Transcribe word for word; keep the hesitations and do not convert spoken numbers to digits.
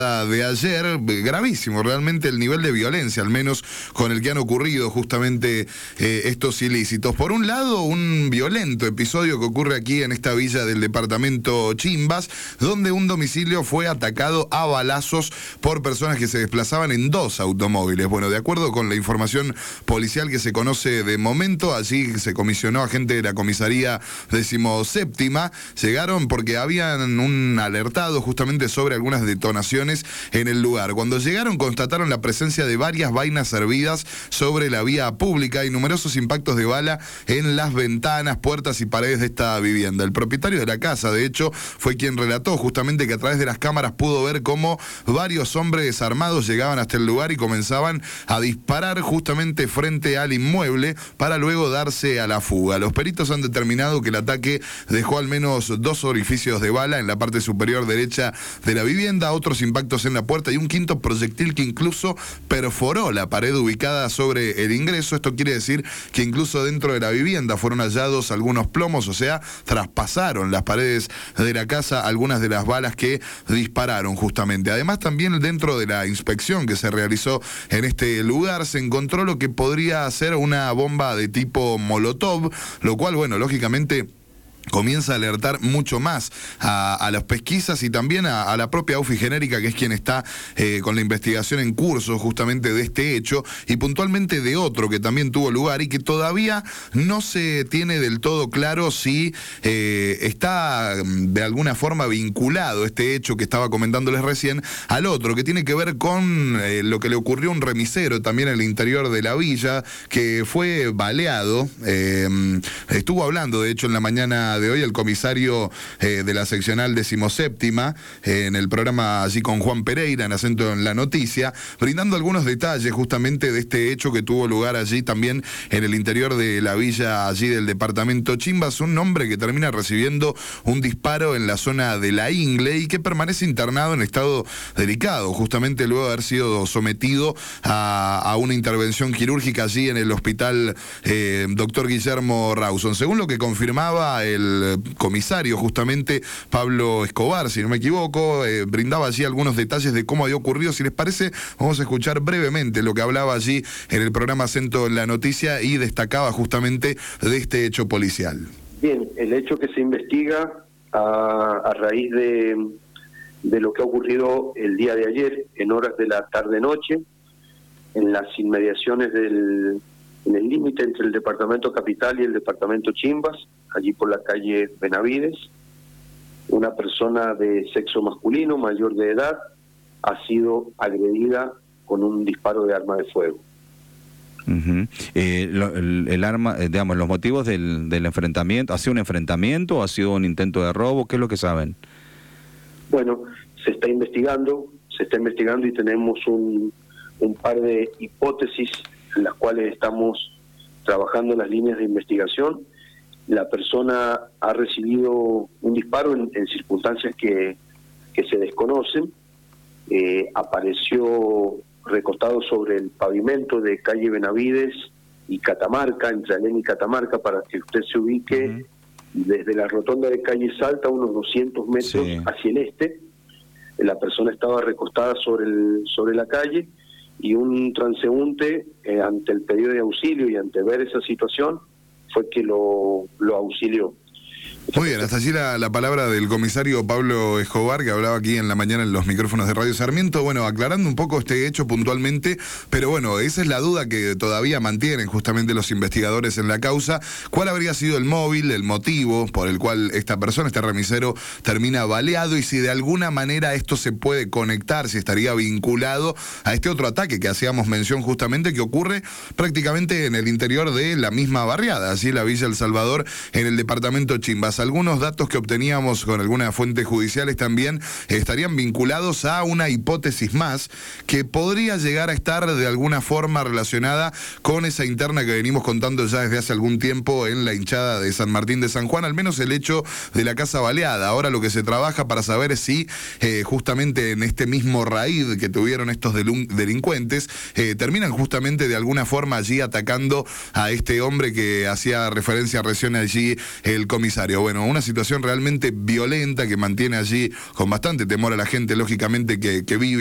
de ayer, gravísimo realmente el nivel de violencia, al menos con el que han ocurrido justamente eh, estos ilícitos. Por un lado, un violento episodio que ocurre aquí en esta villa del departamento Chimbas, donde un domicilio fue atacado a balazos por personas que se desplazaban en dos automóviles. Bueno, de acuerdo con la información policial que se conoce de momento, allí se comisionó a gente de la comisaría decimoséptima, llegaron porque habían un alertado justamente sobre algunas detonaciones en el lugar. Cuando llegaron constataron la presencia de varias vainas hervidas sobre la vía pública y numerosos impactos de bala en las ventanas, puertas y paredes de esta vivienda. El propietario de la casa, de hecho, fue quien relató justamente que a través de las cámaras pudo ver cómo varios hombres armados llegaban hasta el lugar y comenzaban a disparar justamente frente al inmueble para luego darse a la fuga. Los peritos han determinado que el ataque dejó al menos dos orificios de bala en la parte superior derecha de la vivienda, otros impactos en la puerta y un quinto proyectil que incluso perforó la pared ubicada sobre el ingreso. Esto quiere decir que incluso dentro de la vivienda fueron hallados algunos plomos, o sea, traspasaron las paredes de la casa algunas de las balas que dispararon justamente. Además, también dentro de la inspección que se realizó en este lugar se encontró lo que podría ser una bomba de tipo Molotov, lo cual, bueno, lógicamente comienza a alertar mucho más a, a las pesquisas y también a, a la propia UFI Genérica, que es quien está eh, con la investigación en curso justamente de este hecho y puntualmente de otro que también tuvo lugar y que todavía no se tiene del todo claro si eh, está de alguna forma vinculado este hecho que estaba comentándoles recién al otro, que tiene que ver con eh, lo que le ocurrió a un remisero también en el interior de la villa, que fue baleado. Eh, estuvo hablando, de hecho, en la mañana de hoy el comisario eh, de la seccional decimoséptima eh, en el programa allí con Juan Pereira en Acento en la Noticia, brindando algunos detalles justamente de este hecho que tuvo lugar allí también en el interior de la villa allí del departamento Chimbas. Un hombre que termina recibiendo un disparo en la zona de la ingle y que permanece internado en estado delicado, justamente luego de haber sido sometido a, a una intervención quirúrgica allí en el hospital eh, doctor Guillermo Rawson. Según lo que confirmaba el el comisario justamente Pablo Escobar, si no me equivoco, eh, brindaba allí algunos detalles de cómo había ocurrido. Si les parece, vamos a escuchar brevemente lo que hablaba allí en el programa Acento en la Noticia y destacaba justamente de este hecho policial. Bien, el hecho que se investiga a, a raíz de, de lo que ha ocurrido el día de ayer, en horas de la tarde-noche, en las inmediaciones del en el límite entre el departamento Capital y el departamento Chimbas, allí por la calle Benavides, una persona de sexo masculino, mayor de edad, ha sido agredida con un disparo de arma de fuego. Uh-huh. eh, lo, el, el arma, eh, digamos, los motivos del, del enfrentamiento, ¿ha sido un enfrentamiento o ha sido un intento de robo? ¿Qué es lo que saben? Bueno, se está investigando, se está investigando y tenemos un, un par de hipótesis en las cuales estamos trabajando las líneas de investigación. La persona ha recibido un disparo en, en circunstancias que, que se desconocen, eh, apareció recostado sobre el pavimento de calle Benavides y Catamarca, entre Alén y Catamarca, para que usted se ubique, uh-huh. Desde la rotonda de calle Salta, unos doscientos metros sí. Hacia el este. La persona estaba recostada sobre, el, sobre la calle, y un transeúnte, eh, ante el pedido de auxilio y ante ver esa situación, fue que lo, lo auxilió. Muy bien, hasta allí la, la palabra del comisario Pablo Escobar, que hablaba aquí en la mañana en los micrófonos de Radio Sarmiento, bueno, aclarando un poco este hecho puntualmente, pero bueno, esa es la duda que todavía mantienen justamente los investigadores en la causa. ¿Cuál habría sido el móvil, el motivo por el cual esta persona, este remisero, termina baleado y si de alguna manera esto se puede conectar, si estaría vinculado a este otro ataque que hacíamos mención justamente, que ocurre prácticamente en el interior de la misma barriada, así la Villa El Salvador, en el departamento Chimbas? Algunos datos que obteníamos con algunas fuentes judiciales también estarían vinculados a una hipótesis más que podría llegar a estar de alguna forma relacionada con esa interna que venimos contando ya desde hace algún tiempo en la hinchada de San Martín de San Juan, al menos el hecho de la casa baleada. Ahora lo que se trabaja para saber es si eh, justamente en este mismo raíz que tuvieron estos delincuentes eh, terminan justamente de alguna forma allí atacando a este hombre que hacía referencia recién allí el comisario. comisario. Bueno, una situación realmente violenta que mantiene allí con bastante temor a la gente, lógicamente, que, que vive